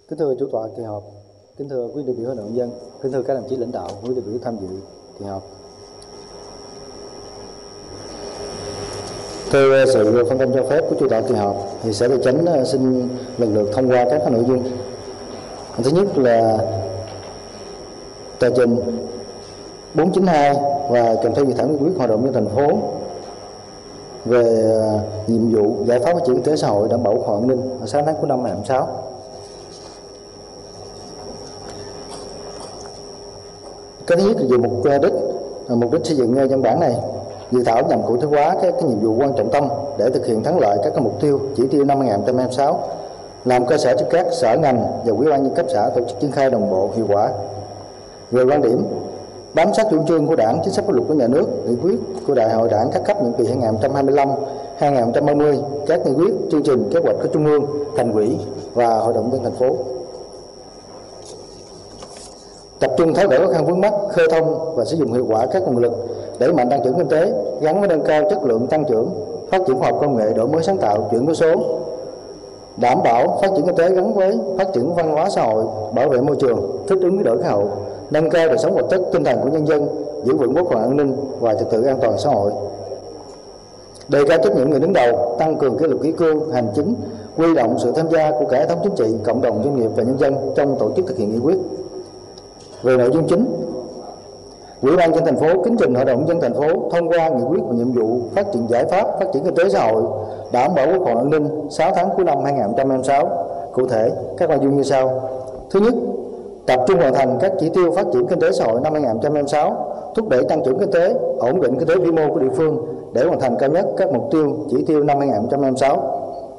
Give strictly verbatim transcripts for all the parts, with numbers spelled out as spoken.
Kính thưa chủ tọa kỳ họp, kính thưa quý đại biểu Hội đồng nhân dân, kính thưa các đồng chí lãnh đạo, quý đại biểu tham dự kỳ họp. Theo sự phân công cho phép của chủ tọa kỳ họp, thì Sở Tài chính xin lần lượt thông qua các nội dung. Thứ nhất là tờ trình bốn chín hai và kèm theo dự thảo nghị quyết Hội đồng nhân dân thành phố về nhiệm vụ giải pháp phát triển kinh tế xã hội đảm bảo quốc phòng an ninh ở sáu tháng cuối năm hai nghìn không trăm lẻ sáu. Cái thứ nhất là về mục đích, mục đích xây dựng văn bản này, dự thảo nhằm cụ thể hóa các cái nhiệm vụ quan trọng tâm để thực hiện thắng lợi các cái mục tiêu chỉ tiêu năm hai nghìn không trăm hai mươi sáu, làm cơ sở cho các sở ngành và ủy ban nhân cấp xã tổ chức triển khai đồng bộ hiệu quả. Về quan điểm, bám sát chủ trương của Đảng, chính sách pháp luật của nhà nước, nghị quyết của Đại hội Đảng các cấp nhiệm kỳ hai nghìn không trăm hai mươi lăm đến hai nghìn không trăm ba mươi, các nghị quyết, chương trình, kế hoạch của Trung ương, Thành ủy và Hội đồng nhân dân thành phố. Tập trung tháo gỡ khó khăn vướng mắc, khơi thông và sử dụng hiệu quả các nguồn lực, đẩy mạnh tăng trưởng kinh tế gắn với nâng cao chất lượng tăng trưởng, phát triển khoa học công nghệ, đổi mới sáng tạo, chuyển đổi số, đảm bảo phát triển kinh tế gắn với phát triển văn hóa xã hội, bảo vệ môi trường, thích ứng với đổi khí hậu, nâng cao đời sống vật chất tinh thần của nhân dân, giữ vững quốc phòng an ninh và trật tự an toàn xã hội. Đề cao trách nhiệm người đứng đầu, tăng cường kỷ luật kỷ cương hành chính, huy động sự tham gia của cả hệ thống chính trị, cộng đồng doanh nghiệp và nhân dân trong tổ chức thực hiện nghị quyết. Về nội dung chính, Ủy ban nhân dân thành phố kính trình Hội đồng nhân dân thành phố thông qua nghị quyết và nhiệm vụ phát triển giải pháp phát triển kinh tế xã hội đảm bảo quốc phòng an ninh sáu tháng cuối năm hai nghìn không trăm hai mươi sáu. Cụ thể các nội dung như sau. Thứ nhất, tập trung hoàn thành các chỉ tiêu phát triển kinh tế xã hội năm hai nghìn không trăm hai mươi sáu, thúc đẩy tăng trưởng kinh tế, ổn định kinh tế vĩ mô của địa phương để hoàn thành cao nhất các mục tiêu chỉ tiêu năm hai nghìn không trăm hai mươi sáu.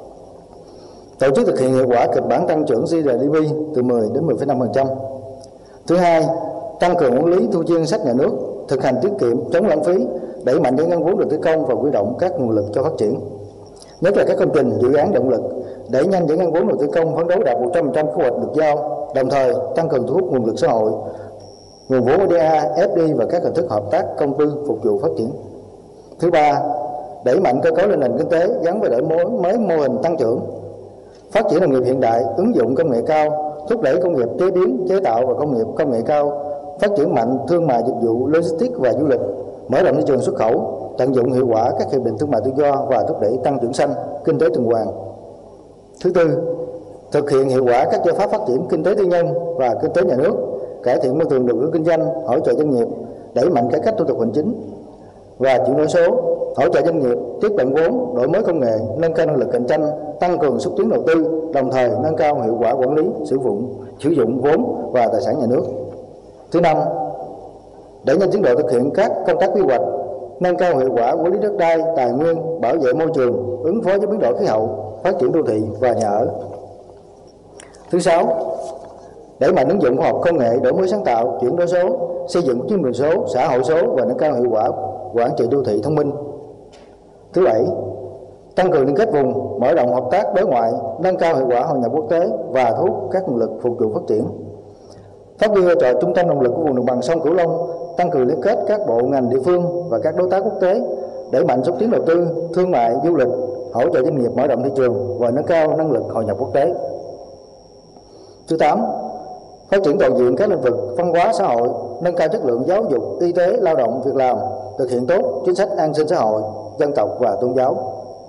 Tổ chức thực hiện hiệu quả kịch bản tăng trưởng giê đê pê từ mười đến mười phẩy năm phần trăm. Thứ hai, tăng cường quản lý thu chi ngân sách nhà nước, thực hành tiết kiệm, chống lãng phí, đẩy mạnh giải ngân vốn đầu tư công và huy động các nguồn lực cho phát triển. Nhất là các công trình, dự án động lực, đẩy nhanh giải ngân vốn đầu tư công, phấn đấu đạt một trăm phần trăm kế hoạch được giao, đồng thời tăng cường thu hút nguồn lực xã hội, nguồn vốn ô đê a, ép đê và các hình thức hợp tác công tư phục vụ phát triển. Thứ ba, đẩy mạnh cơ cấu lên nền kinh tế gắn với đổi mới mới mô hình tăng trưởng, phát triển nông nghiệp hiện đại, ứng dụng công nghệ cao, thúc đẩy công nghiệp chế biến, chế tạo và công nghiệp công nghệ cao, phát triển mạnh thương mại dịch vụ, logistics và du lịch, mở rộng thị trường xuất khẩu, tận dụng hiệu quả các hiệp định thương mại tự do và thúc đẩy tăng trưởng xanh, kinh tế tuần hoàn. Thứ tư, thực hiện hiệu quả các giải pháp phát triển kinh tế tư nhân và kinh tế nhà nước, cải thiện môi trường đầu tư kinh doanh, hỗ trợ doanh nghiệp, đẩy mạnh cải cách thủ tục hành chính và chuyển đổi số, hỗ trợ doanh nghiệp tiếp cận vốn, đổi mới công nghệ, nâng cao năng lực cạnh tranh, tăng cường xúc tiến đầu tư, đồng thời nâng cao hiệu quả quản lý sử dụng sử dụng vốn và tài sản nhà nước. Thứ năm, đẩy nhanh tiến độ thực hiện các công tác quy hoạch, nâng cao hiệu quả quản lý đất đai, tài nguyên, bảo vệ môi trường, ứng phó với biến đổi khí hậu, phát triển đô thị và nhà ở. Thứ sáu, đẩy mạnh ứng dụng khoa học công nghệ, đổi mới sáng tạo, chuyển đổi số, xây dựng chính quyền số, xã hội số và nâng cao hiệu quả quản trị đô thị thông minh. Thứ bảy, tăng cường liên kết vùng, mở rộng hợp tác đối ngoại, nâng cao hiệu quả hội nhập quốc tế và thu hút các nguồn lực phục vụ phát triển. Phát huy vai trò trung tâm động lực của vùng đồng bằng sông Cửu Long, tăng cường liên kết các bộ ngành địa phương và các đối tác quốc tế, đẩy mạnh xúc tiến đầu tư, thương mại, du lịch, hỗ trợ doanh nghiệp mở rộng thị trường và nâng cao năng lực hội nhập quốc tế. Thứ tám, phát triển toàn diện các lĩnh vực văn hóa xã hội, nâng cao chất lượng giáo dục, y tế, lao động, việc làm, thực hiện tốt chính sách an sinh xã hội, dân tộc và tôn giáo.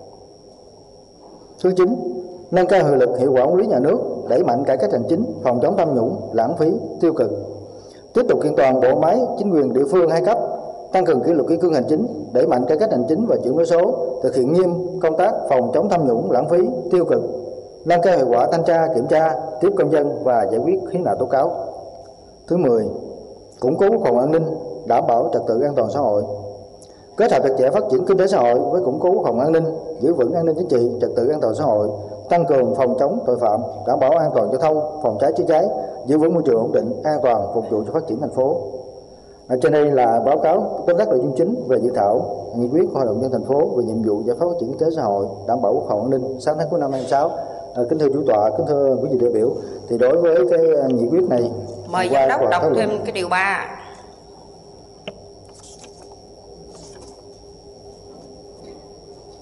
Thứ chín, nâng cao hiệu lực hiệu quả quản lý nhà nước, đẩy mạnh cải cách hành chính, phòng chống tham nhũng, lãng phí, tiêu cực. Tiếp tục kiện toàn bộ máy chính quyền địa phương hai cấp, tăng cường kỷ luật kỷ cương hành chính, đẩy mạnh cải cách hành chính và chuyển đổi số, thực hiện nghiêm công tác phòng chống tham nhũng, lãng phí, tiêu cực, nâng cao hiệu quả thanh tra, kiểm tra, tiếp công dân và giải quyết khiếu nại tố cáo. Thứ mười, củng cố quốc phòng an ninh, đảm bảo trật tự an toàn xã hội. Kết hợp chặt chẽ phát triển kinh tế xã hội với củng cố quốc phòng an ninh, giữ vững an ninh chính trị, trật tự an toàn xã hội, tăng cường phòng chống tội phạm, đảm bảo an toàn giao thông, phòng cháy chữa cháy, giữ vững môi trường ổn định, an toàn phục vụ cho phát triển thành phố. À, trên đây là báo cáo tóm tắt nội dung chính về dự thảo nghị quyết của Hội đồng nhân dân thành phố về nhiệm vụ giải pháp phát triển kinh tế xã hội, đảm bảo quốc phòng an ninh sáu tháng cuối năm hai nghìn không trăm hai mươi sáu. À, kính thưa chủ tọa, kính thưa quý vị đại biểu, thì đối với cái nghị quyết này, mời giám đốc đọc thêm cái điều ba.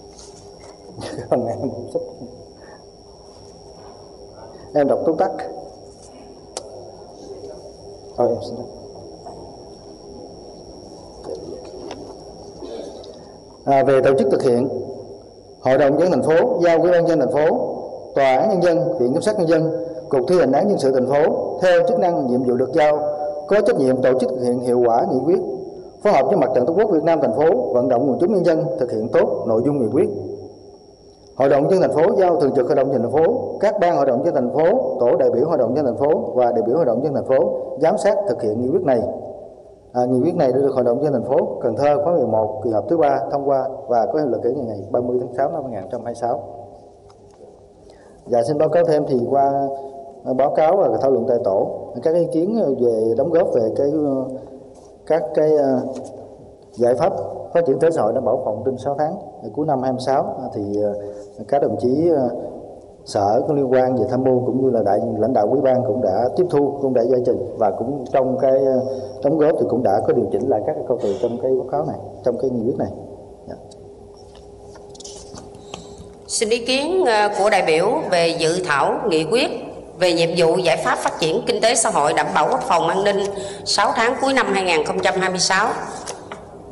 Không, em, em đọc tóm tắt. Thôi em xin. À, về tổ chức thực hiện, Hội đồng nhân dân thành phố giao Ủy ban nhân dân thành phố, Tòa án nhân dân, Viện kiểm sát nhân dân, Cục thi hành án dân sự thành phố theo chức năng nhiệm vụ được giao có trách nhiệm tổ chức thực hiện hiệu quả nghị quyết, phối hợp với Mặt trận Tổ quốc Việt Nam thành phố vận động quần chúng nhân dân thực hiện tốt nội dung nghị quyết. Hội đồng nhân dân thành phố giao thường trực Hội đồng nhân dân thành phố, các ban hội đồng nhân dân thành phố, tổ đại biểu hội đồng nhân dân thành phố và đại biểu hội đồng nhân dân thành phố giám sát thực hiện nghị quyết này. À, nghị quyết này đã được Hội đồng nhân dân thành phố Cần Thơ khóa mười một kỳ họp thứ ba thông qua và có hiệu lực kể từ ngày ba mươi tháng sáu năm hai nghìn không trăm hai mươi sáu. Và xin báo cáo thêm thì qua báo cáo và thảo luận tại tổ, các ý kiến về đóng góp về cái các cái giải pháp phát triển kinh tế xã hội đảm bảo phòng tin sáu tháng cuối năm hai mươi sáu thì các đồng chí sở có liên quan về tham mưu cũng như là đại lãnh đạo ủy ban cũng đã tiếp thu, cũng đã giải trình và cũng trong cái đóng góp thì cũng đã có điều chỉnh lại các cái câu từ trong cái báo cáo này, trong cái nghị quyết này. Yeah. Xin ý kiến của đại biểu về dự thảo nghị quyết về nhiệm vụ giải pháp phát triển kinh tế xã hội đảm bảo quốc phòng an ninh sáu tháng cuối năm hai nghìn không trăm hai mươi sáu.